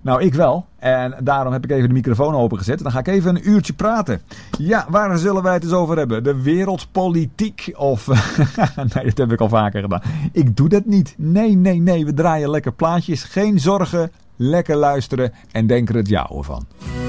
Nou, ik wel. En daarom heb ik even de microfoon opengezet. Dan ga ik even een uurtje praten. Ja, waar zullen wij het eens over hebben? De wereldpolitiek of... nee, dat heb ik al vaker gedaan. Ik doe dat niet. Nee. We draaien lekker plaatjes. Geen zorgen. Lekker luisteren en denk er het jouwe van.